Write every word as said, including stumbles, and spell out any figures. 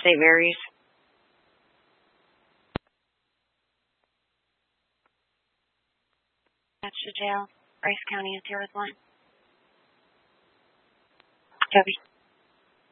Saint Mary's. That's the jail. Bryce County is here with one. Toby.